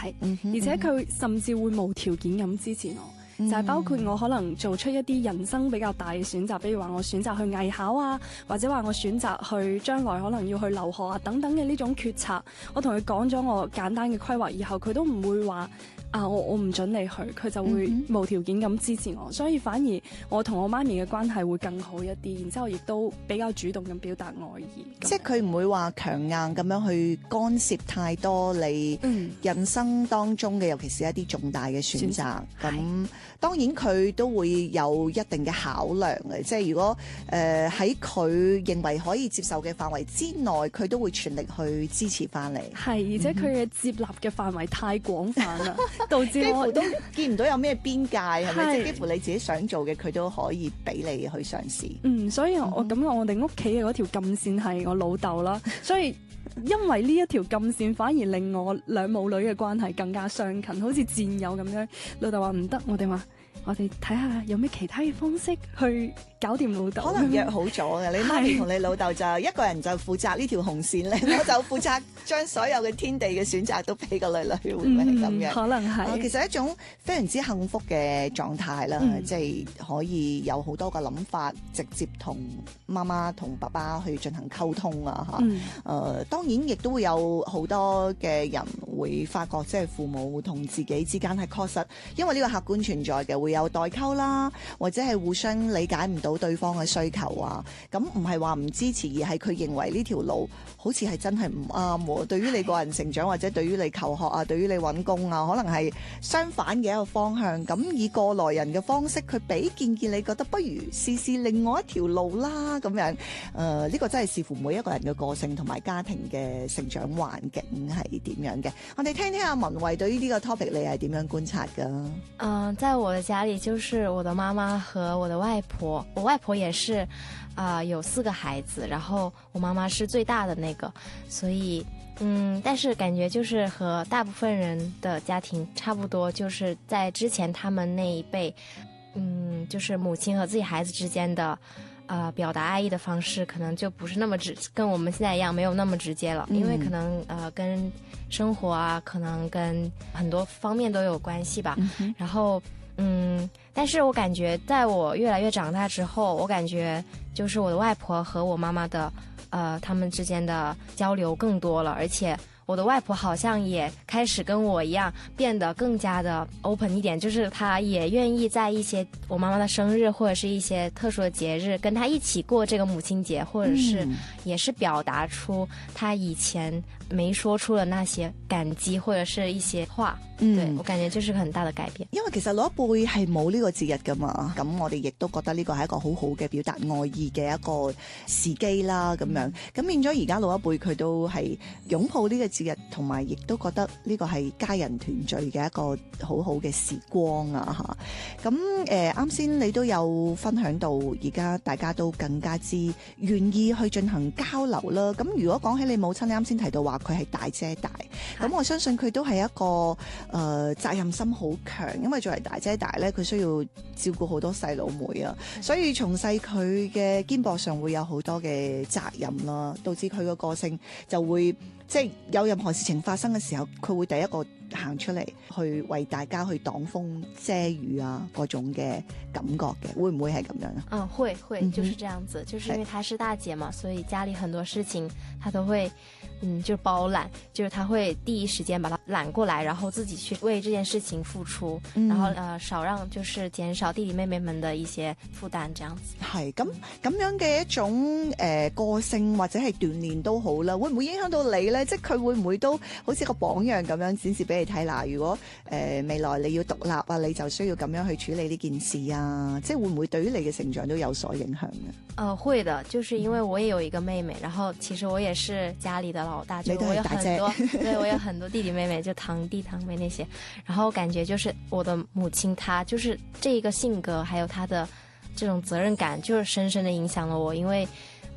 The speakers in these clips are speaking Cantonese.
係，而且佢甚至會無條件咁支持我。就係包括我可能做出一啲人生比較大嘅選擇，比如話我選擇去藝考啊，或者話我選擇去將來可能要去留學啊等等嘅呢種決策，我同佢講咗我簡單嘅規劃以後，佢都唔會話我唔準你去，佢就會無條件咁支持我，所以反而我同我媽咪嘅關係會更好一啲，然之後亦都比較主動咁表達愛意。 即係佢唔會話強硬咁樣去干涉太多你人生當中嘅，尤其是一啲重大嘅選擇。咁當然佢都會有一定嘅考量嘅，即係如果喺佢認為可以接受嘅範圍之內，佢都會全力去支持翻你。 係，而且佢嘅接納嘅範圍太廣泛啦。導致幾乎都見唔到有咩邊界，係咪？即係幾乎你自己想做嘅，佢都可以俾你去嘗試。 所以我感覺我哋屋企嘅嗰條禁線係我老豆啦，所以因為呢一條禁線，反而令我兩母女嘅關係更加相近，好似戰友咁樣。老豆話唔得，我哋睇下有咩其他嘅方式去搞掂老豆。 可能約好咗嘅，你媽咪同你老豆就一個人就負責呢條紅線咧，我就負責將所有嘅天地嘅選擇都俾個女女，會唔會係咁樣？ 可能係。 其實一種非常之幸福嘅狀態啦，即係可以有好多個諗法，直接同媽媽同爸爸去進行溝通啊嚇。當然亦都會有好多嘅人會發覺，即係父母同自己之間係確實，因為呢個客觀存在嘅，會有代溝啦，或者係互相理解唔到對方嘅需求啊。咁唔係話唔支持，而係佢認為呢條路好似係真係唔啱喎。對於你個人成長，或者對於你求學啊，對於你揾工啊，可能係相反嘅一個方向。咁以過來人嘅方式，佢俾建議你，覺得不如試試另外一條路啦咁樣。呢個真係視乎每一個人嘅個性同埋家庭嘅成長環境係點樣嘅。我哋聽聽阿文慧對於呢個 topic 你係點樣觀察㗎？ 在我的家裡，就是我的媽媽和我的外婆。我外婆也是有4個孩子，然後我媽媽是最大的那個，所以但是感覺就是和大部分人的家庭差不多，就是在之前他們那一輩，就是母親和自己孩子之間的表達愛意的方式可能就不是那麼跟我們現在一樣沒有那麼直接了，因為可能跟生活啊，可能跟很多方面都有關係吧。然後但是我感覺在我越來越長大之後，我感覺就是我的外婆和我媽媽的他們之間的交流更多了，而且我的外婆好像也開始跟我一樣變得更加的 open 一點，就是她也願意在一些我媽媽的生日或者是一些特殊的節日跟她一起過這個母親節，或者是也是表達出她以前沒說出的那些感激或者是一些話。對，我感覺就是個很大的改變。 因為其實老一輩係冇呢個節日噶嘛，咁我哋亦都覺得呢個係一個好好嘅表達愛意嘅一個時機啦，咁樣咁變咗而家老一輩佢都係擁抱呢個節日，同埋亦都覺得呢個係家人團聚嘅一個好好嘅時光啊嚇。咁啱先你都有分享到，而家大家都更加之願意去進行交流啦。咁如果講起你母親，你啱先提到話佢係大姐大，咁我相信佢都係一個責任心好強，因為作為大姐大咧，佢需要照顧好多細佬妹啊，所以從細佢嘅肩膊上會有好多嘅責任啦，導致佢個個性就會即係有任何事情發生嘅時候，佢會第一個行出嚟去為大家去擋風遮雨啊，嗰種嘅感覺嘅，會唔會係咁樣啊？ 會，就是這樣子，就是因為她是大姐嘛，所以家裡很多事情她都會就包攬，就是她會第一時間把她攬過來，然後自己去為這件事情付出，然後少讓就是減少弟弟妹妹們的一些負擔，這樣子。 係咁樣嘅一種個性或者係鍛鍊都好啦，會唔會影響到你咧？即係佢會唔會都好似個榜樣咁樣展示俾你睇嗱？如果未來你要獨立啊，你就需要咁樣去處理呢件事啊，即係會唔會對於你嘅成長都有所影響嘅？ 會的，就是因為我也有一個妹妹，然後其實我也是家裡的老大，就我有很多，對，我有很多弟弟妹妹，就堂弟堂妹那些，然後感覺就是我的母親，她就是這一個性格，還有她的這種責任感，就是深深的影響了我，因為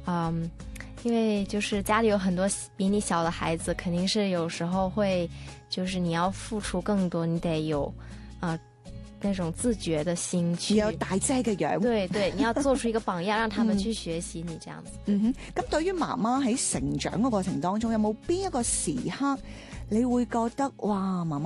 就是家裡有很多比你小的孩子，肯定是有時候會，就是你要付出更多，你得有那種自覺的心去， 有大姐嘅樣， 對，你要做出一個榜樣，讓他們去學習你這樣子。 咁對於媽媽喺成長嘅過程當中，有冇邊一個時刻你會覺得哇，媽媽